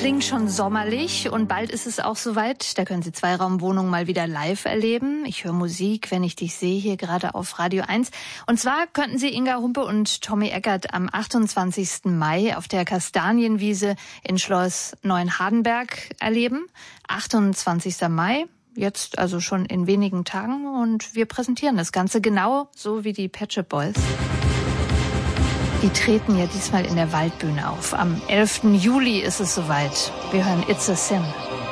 klingt schon sommerlich und bald ist es auch soweit. Da können Sie Zweiraumwohnungen mal wieder live erleben. Ich höre Musik, wenn ich dich sehe, hier gerade auf Radio 1. Und zwar könnten Sie Inga Humpe und Tommy Eckert am 28. Mai auf der Kastanienwiese in Schloss Neuenhardenberg erleben. 28. Mai. Jetzt also schon in wenigen Tagen und wir präsentieren das Ganze genau so wie die Pet Shop Boys. Die treten ja diesmal in der Waldbühne auf. Am 11. Juli ist es soweit. Wir hören It's a Sin.